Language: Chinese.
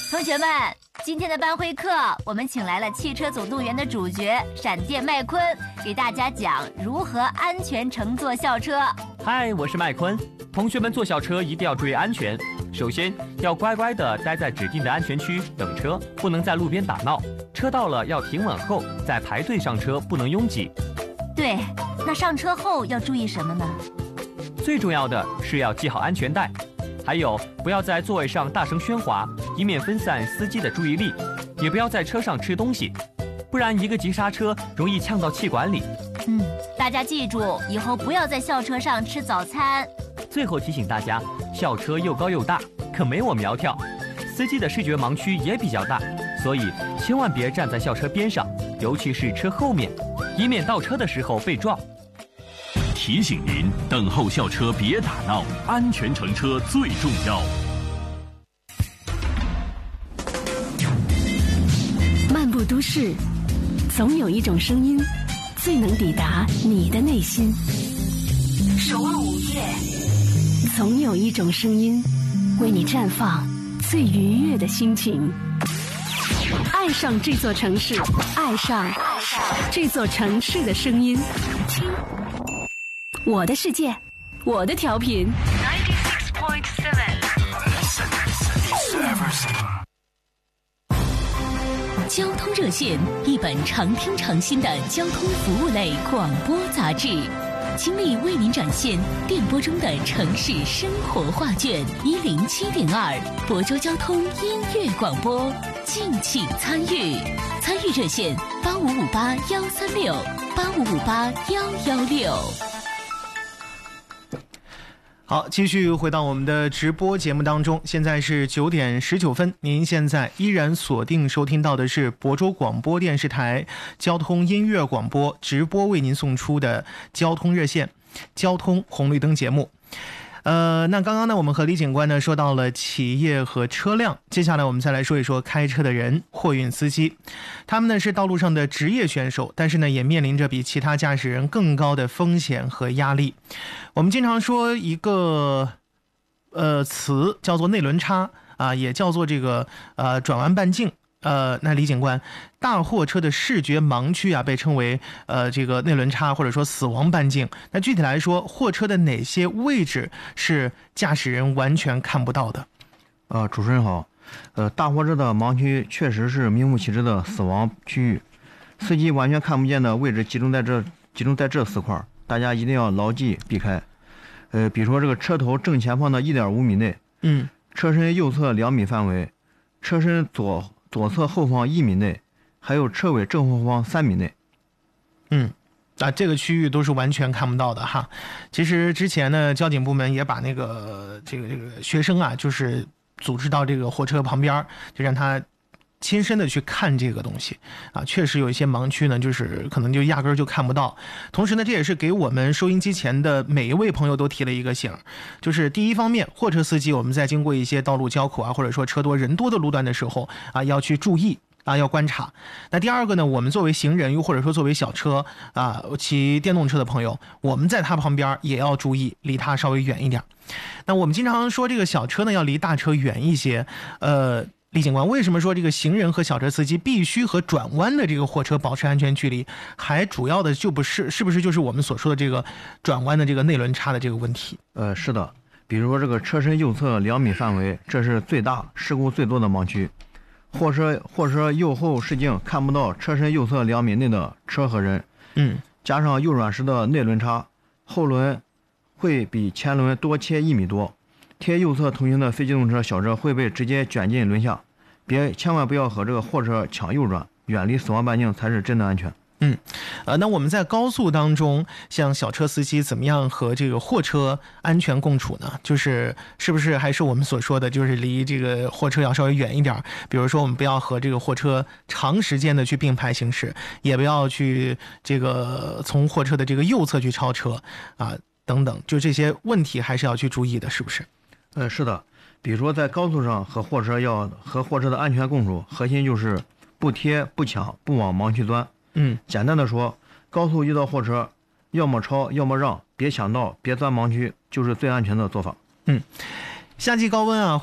同学们，今天的班会课，我们请来了《汽车总动员》的主角闪电麦昆，给大家讲如何安全乘坐校车。 嗨，我是麦昆。同学们坐校车一定要注意安全，首先要乖乖地待在指定的安全区等车，不能在路边打闹。车到了要停稳后再排队上车，不能拥挤。 对，那上车后要注意什么呢？ 最重要的是要系好安全带。还有，不要在座位上大声喧哗，以免分散司机的注意力；也不要在车上吃东西，不然一个急刹车容易呛到气管里。 大家记住，以后不要在校车上吃早餐。 最后提醒大家，校车又高又大，可没我苗条，司机的视觉盲区也比较大，所以千万别站在校车边上，尤其是车后面，以免倒车的时候被撞。 提醒您，等候校车别打闹，安全乘车最重要。 漫步都市，总有一种声音最能抵达你的内心。守望午夜，总有一种声音为你绽放最愉悦的心情。爱上这座城市，爱上这座城市的声音。听我的世界，我的调频。 交通热线，一本常听常新的交通服务类广播杂志，倾力为您展现电波中的城市生活画卷。107.2亳州交通音乐广播，敬请参与。参与热线8558-136，8558-116。 好，继续回到我们的直播节目当中，现在是9点19分，您现在依然锁定收听到的是亳州广播电视台交通音乐广播直播为您送出的交通热线交通红绿灯节目。那刚刚呢，我们和李警官呢说到了企业和车辆，接下来我们再来说一说开车的人，货运司机。他们呢是道路上的职业选手，但是呢也面临着比其他驾驶人更高的风险和压力。我们经常说一个词叫做内轮差啊，也叫做这个转弯半径。那李警官，大货车的视觉盲区啊，被称为这个内轮差或者说死亡半径。那具体来说，货车的哪些位置是驾驶人完全看不到的？ 主持人好。大货车的盲区确实是名副其实的死亡区域，司机完全看不见的位置集中在这4块，大家一定要牢记避开。比如说这个车头正前方的1.5米内，车身右侧2米范围，车身左侧后方1米内，还有车尾正后方3米内。 这个区域都是完全看不到的哈。其实之前呢，交警部门也把那个这个学生啊，就是组织到这个货车旁边，就让他亲身的去看这个东西啊。确实有一些盲区呢，就是可能就压根儿就看不到。同时呢，这也是给我们收音机前的每一位朋友都提了一个醒，就是第一方面，货车司机我们在经过一些道路交口啊，或者说车多人多的路段的时候啊，要去注意啊，要观察。那第二个呢，我们作为行人又或者说作为小车啊，骑电动车的朋友，我们在他旁边也要注意，离他稍微远一点。那我们经常说这个小车呢要离大车远一些，李警官，为什么说这个行人和小车司机必须和转弯的这个货车保持安全距离？还主要的是不是就是我们所说的这个转弯的这个内轮差的这个问题？ 是的，比如说这个车身右侧2米范围，这是最大事故最多的盲区。货车右后视镜看不到车身右侧2米内的车和人，加上右转时的内轮差，后轮会比前轮多切1米多。贴右侧同行的非机动车、小车会被直接卷进轮下，千万不要和这个货车抢右转，远离死亡半径才是真的安全。 那我们在高速当中，像小车司机怎么样和这个货车安全共处呢？是不是还是我们所说的，就是离这个货车要稍微远一点？比如说，我们不要和这个货车长时间的去并排行驶，也不要去这个从货车的这个右侧去超车啊，等等，就这些问题还是要去注意的，是不是？ 是的，比如说在高速上和货车的安全共处，核心就是不贴、不抢、不往盲区钻。简单的说，高速遇到货车，要么超，要么让，别抢道，别钻盲区，就是最安全的做法。 夏季高温啊，